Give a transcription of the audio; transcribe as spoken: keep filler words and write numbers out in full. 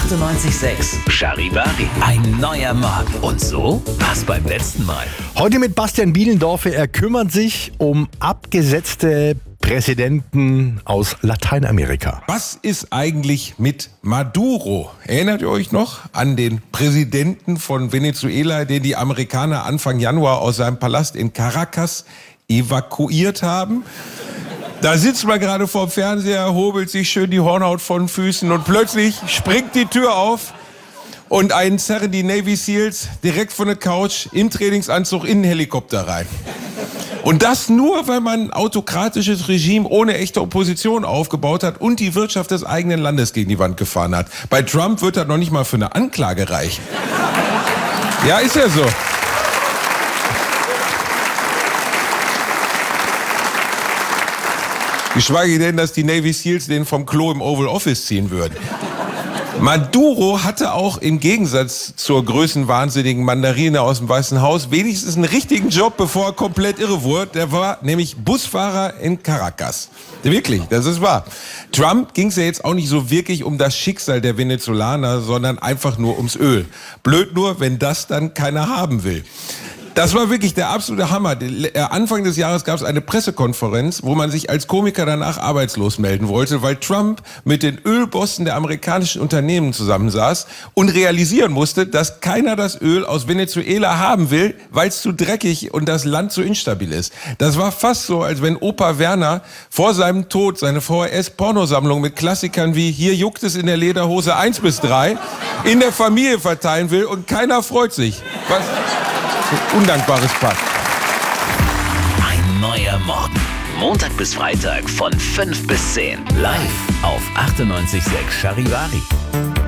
achtundneunzig Komma sechs Charivari. Ein neuer Morgen. Und so war's beim letzten Mal. Heute mit Bastian Bielendorfer. Er kümmert sich um abgesetzte Präsidenten aus Lateinamerika. Was ist eigentlich mit Maduro? Erinnert ihr euch noch an den Präsidenten von Venezuela, den die Amerikaner Anfang Januar aus seinem Palast in Caracas evakuiert haben? Da sitzt man gerade vorm Fernseher, hobelt sich schön die Hornhaut von den Füßen und plötzlich springt die Tür auf und ein zerren die Navy Seals direkt von der Couch im Trainingsanzug in den Helikopter rein. Und das nur, weil man ein autokratisches Regime ohne echte Opposition aufgebaut hat und die Wirtschaft des eigenen Landes gegen die Wand gefahren hat. Bei Trump wird das noch nicht mal für eine Anklage reichen. Ja, ist ja so. Geschweige denn, dass die Navy Seals den vom Klo im Oval Office ziehen würden. Maduro hatte auch im Gegensatz zur größenwahnsinnigen Mandarine aus dem Weißen Haus wenigstens einen richtigen Job, bevor er komplett irre wurde. Der war nämlich Busfahrer in Caracas. Wirklich, das ist wahr. Trump ging es ja jetzt auch nicht so wirklich um das Schicksal der Venezolaner, sondern einfach nur ums Öl. Blöd nur, wenn das dann keiner haben will. Das war wirklich der absolute Hammer. Anfang des Jahres gab es eine Pressekonferenz, wo man sich als Komiker danach arbeitslos melden wollte, weil Trump mit den Ölbossen der amerikanischen Unternehmen zusammensaß und realisieren musste, dass keiner das Öl aus Venezuela haben will, weil es zu dreckig und das Land zu instabil ist. Das war fast so, als wenn Opa Werner vor seinem Tod seine V H S-Pornosammlung mit Klassikern wie Hier juckt es in der Lederhose eins bis drei in der Familie verteilen will und keiner freut sich. Was? Undankbares Pack. Ein neuer Morgen. Montag bis Freitag von fünf bis zehn. Live auf achtundneunzig Komma sechs Charivari.